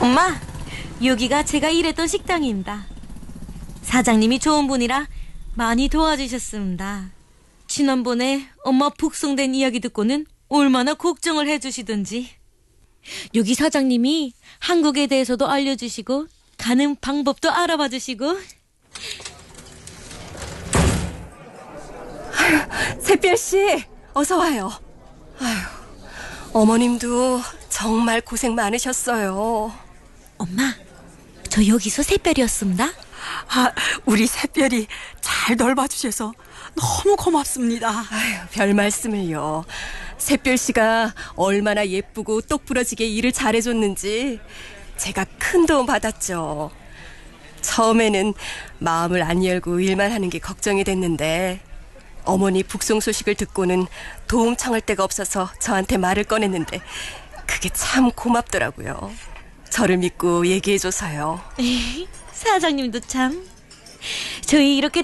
엄마, 여기가 제가 일했던 식당입니다. 사장님이 좋은 분이라 많이 도와주셨습니다. 지난번에 엄마 북송된 이야기 듣고는 얼마나 걱정을 해주시던지. 여기 사장님이 한국에 대해서도 알려주시고 가는 방법도 알아봐 주시고. 샛별씨, 어서 와요. 아휴, 어머님도 정말 고생 많으셨어요. 엄마, 저 여기서 샛별이었습니다. 우리 샛별이 잘 돌봐주셔서 너무 고맙습니다. 아휴, 별 말씀을요. 샛별씨가 얼마나 예쁘고 똑부러지게 일을 잘해줬는지 제가 큰 도움 받았죠. 처음에는 마음을 안 열고 일만 하는 게 걱정이 됐는데 어머니 북송 소식을 듣고는 도움 청할 데가 없어서 저한테 말을 꺼냈는데 그게 참 고맙더라고요. 저를 믿고 얘기해줘서요. 사장님도 참. 저희 이렇게